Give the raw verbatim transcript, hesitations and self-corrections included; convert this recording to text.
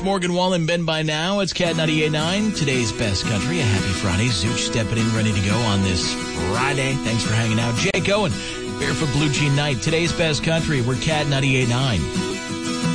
Morgan Wallen, Ben by now. It's Cat ninety-eight point nine, today's best country. A happy Friday. Zooch stepping in, ready to go on this Friday. Thanks for hanging out. Jake Owen, Barefoot Blue Jean Night. Today's best country. We're Cat ninety-eight point nine.